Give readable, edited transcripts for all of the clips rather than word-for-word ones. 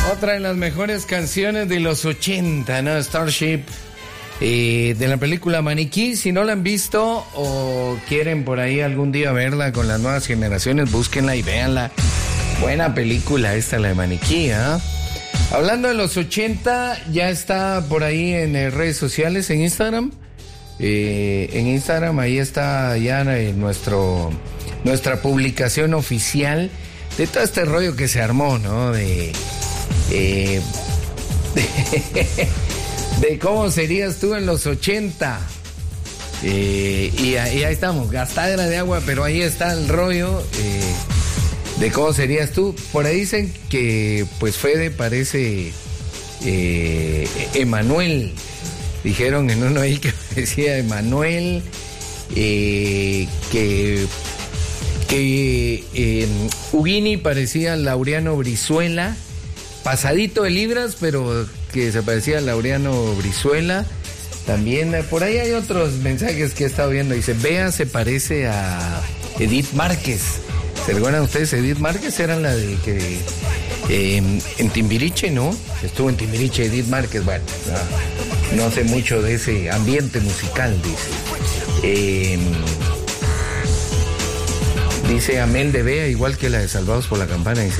Otra de las mejores canciones de los 80, ¿no? Starship, de la película Maniquí. Si no la han visto o quieren por ahí algún día verla con las nuevas generaciones, búsquenla y véanla. Buena película esta, la de Maniquí, ¿ah? Hablando de los 80, ya está por ahí en redes sociales, en Instagram. En Instagram, ahí está ya nuestra publicación oficial de todo este rollo que se armó, ¿no? De cómo serías tú en los 80. Y ahí estamos, gastadera de agua, pero ahí está el rollo de cómo serías tú. Por ahí dicen que pues Fede parece Emanuel. Dijeron en uno ahí que parecía Emanuel, que Huguini parecía Laureano Brizuela, pasadito de libras, pero que se parecía a Laureano Brizuela. También por ahí hay otros mensajes que he estado viendo. Dice, Bea se parece a Edith Márquez. ¿Se recuerdan ustedes? Edith Márquez era la de que en Timbiriche, ¿no? Estuvo en Timbiriche Edith Márquez. Bueno, no sé mucho de ese ambiente musical, dice. Dice Amel de Bea, igual que la de Salvados por la Campana, dice,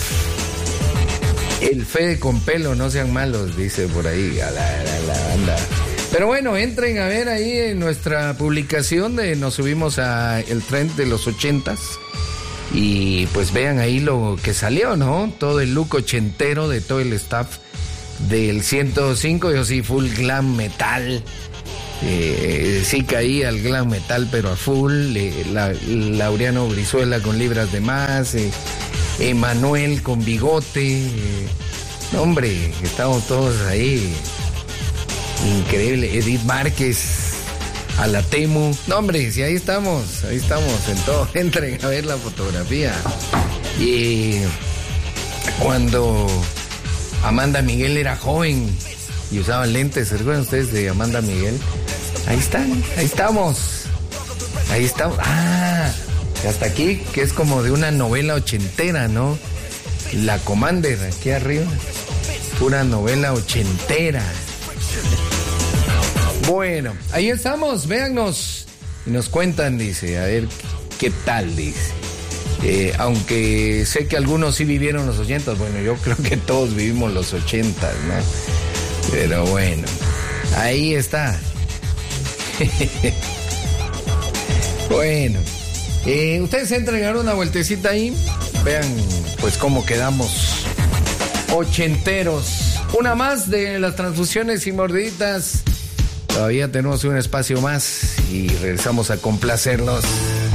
el Fede con pelo, no sean malos, dice por ahí, a la banda. Pero bueno, entren a ver ahí en nuestra publicación nos subimos a el trend de los 80s y pues vean ahí lo que salió, ¿no? Todo el look ochentero de todo el staff del 105, yo sí, full glam metal. Sí caía el glam metal, pero a full. Laureano Brizuela con libras de más, Emanuel con bigote. No, hombre, estamos todos ahí. Increíble. Edith Márquez, a la Temu. No, hombre, sí, ahí estamos en todo. Entren a ver la fotografía. Y cuando Amanda Miguel era joven y usaba lentes, ¿se acuerdan ustedes de Amanda Miguel? Ahí estamos. Ah, hasta aquí, que es como de una novela ochentera, ¿no? La Commander, aquí arriba. Pura novela ochentera. Bueno, ahí estamos, véannos. Y nos cuentan, dice, a ver qué tal, dice. Aunque sé que algunos sí vivieron los 80, bueno, yo creo que todos vivimos los 80, ¿no? Pero bueno, ahí está. Bueno, ustedes entren a dar una vueltecita ahí, vean pues cómo quedamos ochenteros. Una más de las transfusiones y mordiditas. Todavía tenemos un espacio más y regresamos a complacerlos.